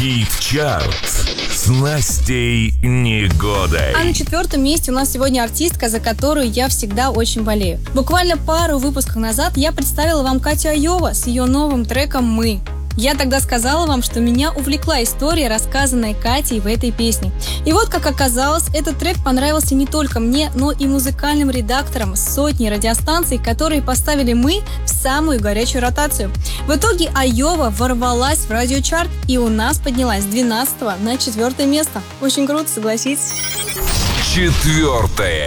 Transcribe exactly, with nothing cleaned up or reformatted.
Хит-чарт с Настей Негодой. А на четвертом месте у нас сегодня артистка, за которую я всегда очень болею. Буквально пару выпусков назад я представила вам Катю Айова с ее новым треком «Мы». Я тогда сказала вам, что меня увлекла история, рассказанная Катей в этой песне. И вот, как оказалось, этот трек понравился не только мне, но и музыкальным редакторам сотни радиостанций, которые поставили «Мы» в самую горячую ротацию. В итоге Айова ворвалась в радиочарт и у нас поднялась с двенадцатого на четвертое место. Очень круто, согласитесь? Четвертое.